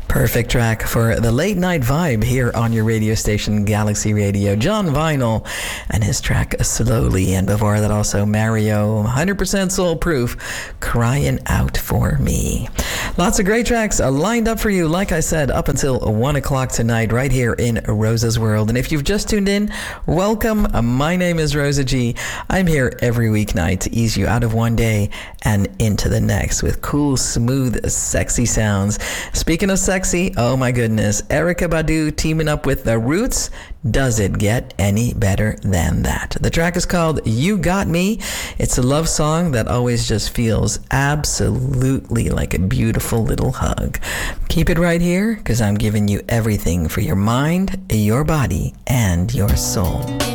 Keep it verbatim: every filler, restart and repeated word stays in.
Perfect track for the late night vibe here on your radio station, Galaxy Radio. John Vinyl and his track Slowly. And before that also Mario, one hundred percent Soul Proof, Crying Out For Me. Lots of great tracks lined up for you, like I said, up until one o'clock tonight right here in Rosa's World. And if you've just tuned in, welcome. My name is Rosa G. I'm here every weeknight to ease you out of one day and into the next with cool, smooth, sexy sounds. Speaking of sexy, oh my goodness, Erykah Badu teaming up with The Roots. Does it get any better than that? The track is called You Got Me. It's a love song that always just feels absolutely like a beautiful little hug. Keep it right here, because I'm giving you everything for your mind, your body, and your soul.